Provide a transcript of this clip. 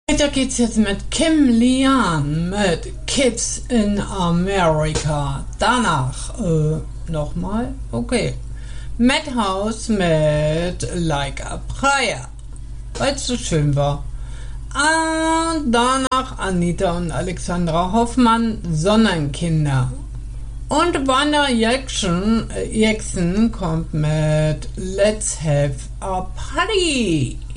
Weiter geht's jetzt mit Kim Lian mit Kids in America. Danach, nochmal? Okay. Madhouse mit Like a Prayer, weil es so schön war. Danach Anita und Alexandra Hoffmann, Sonnenkinder. Und Wanda Jackson kommt mit Let's Have a Party.